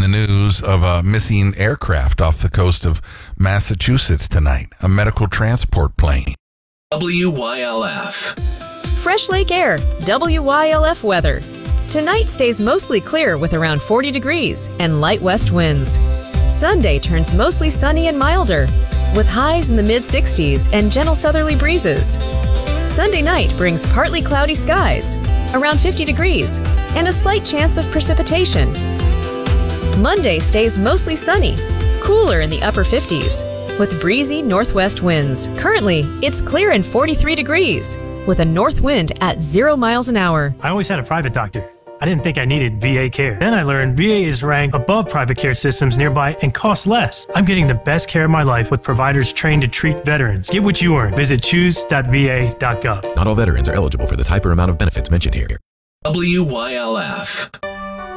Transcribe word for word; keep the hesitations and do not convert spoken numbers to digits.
the news of a missing aircraft off the coast of Massachusetts tonight, a medical transport plane. W Y L F. Fresh Lake Air, W Y L F weather. Tonight stays mostly clear with around forty degrees and light west winds. Sunday turns mostly sunny and milder, with highs in the mid sixties and gentle southerly breezes. Sunday night brings partly cloudy skies, around fifty degrees, and a slight chance of precipitation. Monday stays mostly sunny, cooler in the upper fifties, with breezy northwest winds. Currently, it's clear and forty-three degrees, with a north wind at zero miles an hour. I always had a private doctor. I didn't think I needed V A care. Then I learned V A is ranked above private care systems nearby and costs less. I'm getting the best care of my life with providers trained to treat veterans. Get what you earn. Visit choose dot V A dot gov. Not all veterans are eligible for the type or amount of benefits mentioned here. W Y L F.